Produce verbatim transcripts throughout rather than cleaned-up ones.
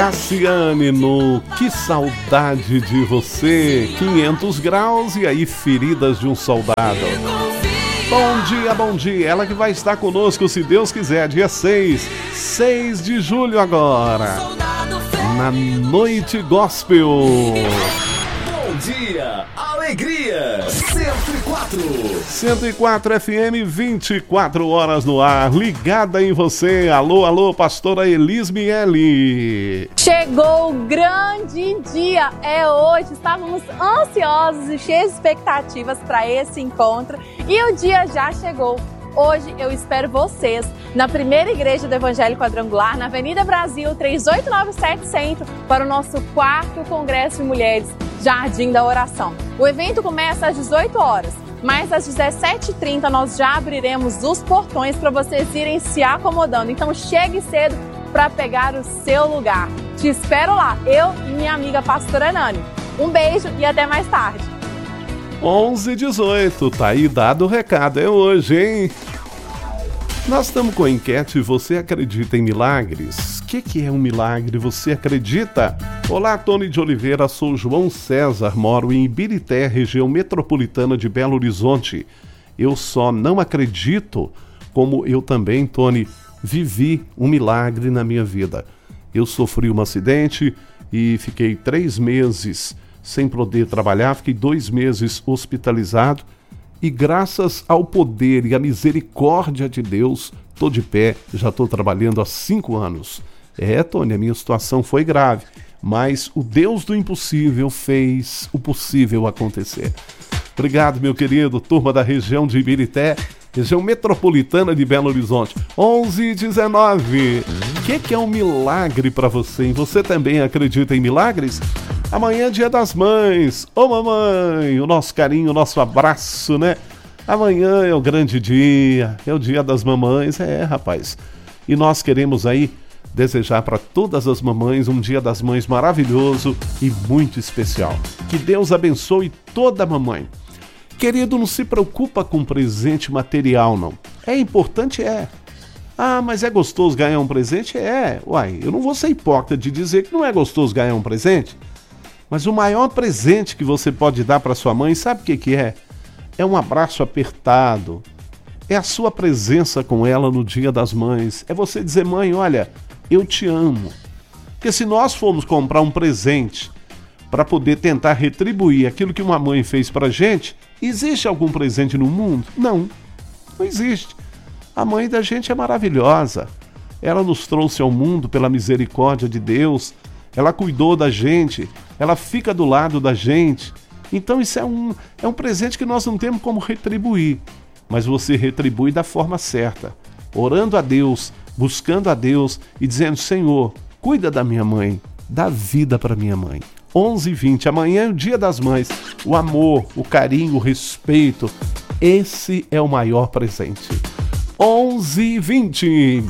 Cassiane no Que Saudade de Você, quinhentos graus e aí feridas de um soldado. Bom dia, bom dia, ela que vai estar conosco se Deus quiser, dia seis, seis de julho agora, na Noite Gospel. Bom dia, alegria, cento e quatro. cento e quatro F M, vinte e quatro horas no ar, ligada em você. Alô, alô, pastora Elis Miele. Chegou o grande dia, é hoje. Estávamos ansiosos e cheios de expectativas para esse encontro e o dia já chegou. Hoje eu espero vocês na primeira igreja do Evangelho Quadrangular, na Avenida Brasil, três oito nove sete Centro, para o nosso quarto Congresso de Mulheres, Jardim da Oração. O evento começa às dezoito horas, mas às dezessete e trinta nós já abriremos os portões para vocês irem se acomodando. Então chegue cedo para pegar o seu lugar. Te espero lá, eu e minha amiga pastora Nani. Um beijo e até mais tarde. onze e dezoito, tá aí dado o recado, é hoje, hein? Nós estamos com a enquete, você acredita em milagres? O que, que é um milagre? Você acredita? Olá, Tony de Oliveira, sou João César, moro em Ibirité, região metropolitana de Belo Horizonte. Eu só não acredito, como eu também, Tony, vivi um milagre na minha vida. Eu sofri um acidente e fiquei três meses sem poder trabalhar, fiquei dois meses hospitalizado e graças ao poder e à misericórdia de Deus, estou de pé, já estou trabalhando há cinco anos. É, Tony, a minha situação foi grave, mas o Deus do impossível fez o possível acontecer. Obrigado, meu querido, turma da região de Ibirité, região metropolitana de Belo Horizonte. onze e dezenove. O que, que é um milagre para você? E você também acredita em milagres? Amanhã é dia das mães. Ô mamãe, o nosso carinho, o nosso abraço, né? Amanhã é o grande dia, é o dia das mamães, é, rapaz. E nós queremos aí desejar para todas as mamães um dia das mães maravilhoso e muito especial. Que Deus abençoe toda mamãe. Querido, não se preocupa com presente material, não. É importante, é. Ah, mas é gostoso ganhar um presente? É. Uai, eu não vou ser hipócrita de dizer que não é gostoso ganhar um presente. Mas o maior presente que você pode dar para sua mãe, sabe o que, que é? É um abraço apertado. É a sua presença com ela no Dia das Mães. É você dizer, mãe, olha, eu te amo. Porque se nós formos comprar um presente para poder tentar retribuir aquilo que uma mãe fez para a gente, existe algum presente no mundo? Não, não existe. A mãe da gente é maravilhosa. Ela nos trouxe ao mundo pela misericórdia de Deus. Ela cuidou da gente. Ela fica do lado da gente. Então isso é um, é um presente que nós não temos como retribuir. Mas você retribui da forma certa. Orando a Deus, buscando a Deus e dizendo, Senhor, cuida da minha mãe. Dá vida para minha mãe. onze e vinte, amanhã é o Dia das Mães. O amor, o carinho, o respeito. Esse é o maior presente. onze e vinte.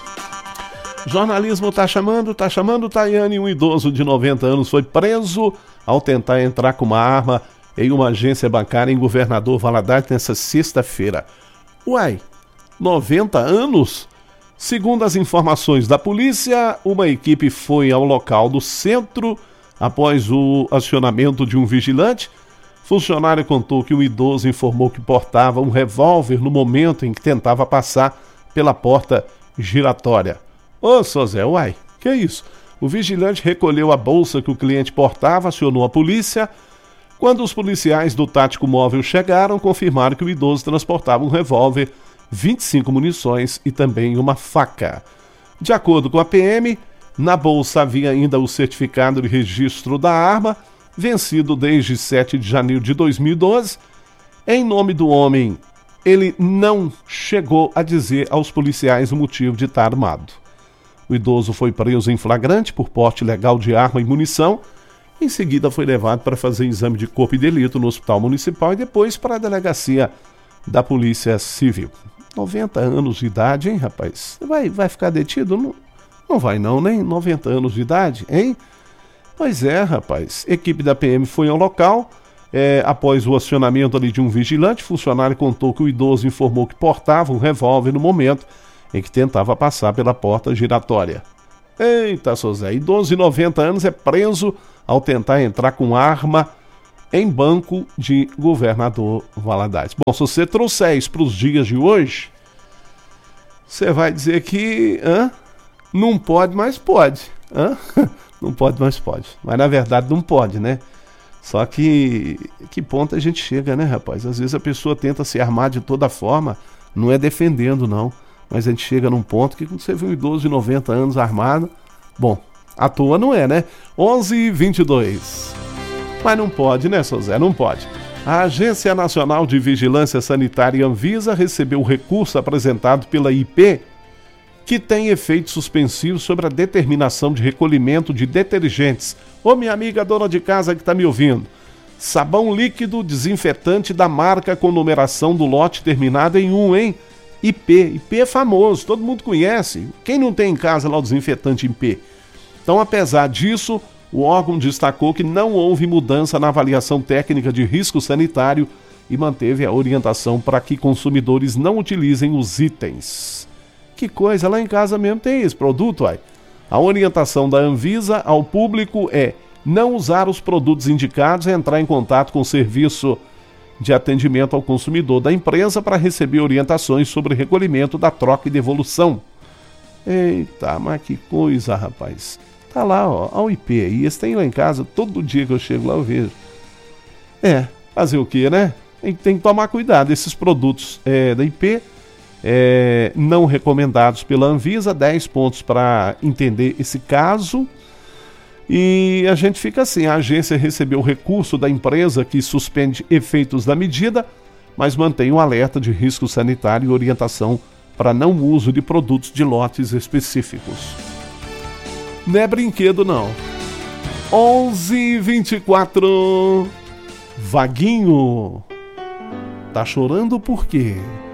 Jornalismo tá chamando, tá chamando. Tayane, um idoso de noventa anos, foi preso ao tentar entrar com uma arma em uma agência bancária em Governador Valadares nessa sexta-feira. Uai, noventa anos? Segundo as informações da polícia, uma equipe foi ao local do centro após o acionamento de um vigilante. Funcionário contou que o idoso informou que portava um revólver no momento em que tentava passar pela porta giratória. Ô, Sozé, uai, que isso? O vigilante recolheu a bolsa que o cliente portava, acionou a polícia. Quando os policiais do tático móvel chegaram, confirmaram que o idoso transportava um revólver, vinte e cinco munições e também uma faca. De acordo com a P M, na bolsa havia ainda o certificado de registro da arma, vencido desde sete de janeiro de dois mil e doze. Em nome do homem, ele não chegou a dizer aos policiais o motivo de estar armado. O idoso foi preso em flagrante por porte ilegal de arma e munição. Em seguida foi levado para fazer exame de corpo e delito no Hospital Municipal e depois para a delegacia da Polícia Civil. noventa anos de idade, hein, rapaz? Vai, vai ficar detido? Não, não vai não, nem noventa anos de idade, hein? Pois é, rapaz. Equipe da P M foi ao local. É, após o acionamento ali de um vigilante, o funcionário contou que o idoso informou que portava um revólver no momento em que tentava passar pela porta giratória. Eita, seu Zé, idoso de noventa anos é preso ao tentar entrar com arma em banco de Governador Valadares. Bom, se você trouxer isso para os dias de hoje, você vai dizer que hã? Não pode, mas pode. Hã? Não pode, mas pode. Mas na verdade não pode, né? Só que que ponto a gente chega, né, rapaz? Às vezes a pessoa tenta se armar de toda forma, não é defendendo, não. Mas a gente chega num ponto que quando você vê um idoso de noventa anos armado, bom, à toa não é, né? onze e vinte e dois. Mas não pode, né, seu Zé? Não pode. A Agência Nacional de Vigilância Sanitária Anvisa recebeu o recurso apresentado pela I P, que tem efeito suspensivo sobre a determinação de recolhimento de detergentes. Ô, minha amiga dona de casa que está me ouvindo, sabão líquido desinfetante da marca com numeração do lote terminado em um, hein? I P. I P é famoso, todo mundo conhece. Quem não tem em casa lá o desinfetante I P? Então, apesar disso, o órgão destacou que não houve mudança na avaliação técnica de risco sanitário e manteve a orientação para que consumidores não utilizem os itens. Que coisa, lá em casa mesmo tem esse produto, ai. A orientação da Anvisa ao público é não usar os produtos indicados e entrar em contato com o serviço de atendimento ao consumidor da empresa para receber orientações sobre recolhimento da troca e devolução. Eita, mas que coisa, rapaz. Tá lá, ó, ao I P aí, esse tem lá em casa, todo dia que eu chego lá eu vejo. É, fazer o quê, né? Tem, tem que tomar cuidado, esses produtos é, da I P, é, não recomendados pela Anvisa, dez pontos para entender esse caso. E a gente fica assim, a agência recebeu o recurso da empresa que suspende efeitos da medida, mas mantém um alerta de risco sanitário e orientação para não uso de produtos de lotes específicos. Não é brinquedo, não. onze e vinte e quatro. Vaguinho. Tá chorando por quê?